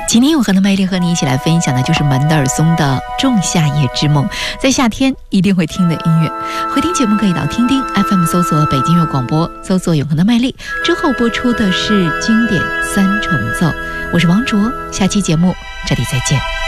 今天永恒的魅力和你一起来分享的就是门德尔松的《仲夏夜之梦》，在夏天一定会听的音乐。回听节目可以到听听 FM 搜索北京音乐广播，搜索永恒的魅力，之后播出的是经典三重奏。我是王卓，下期节目这里再见。